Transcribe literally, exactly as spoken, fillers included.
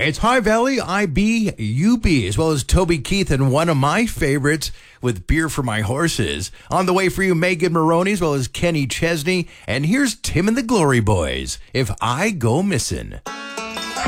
It's High Valley I B U B, as well as Toby Keith and one of my favorites with Beer for My Horses. On the way for you, Megan Maroney, as well as Kenny Chesney. And here's Tim and the Glory Boys, If I Go Missing.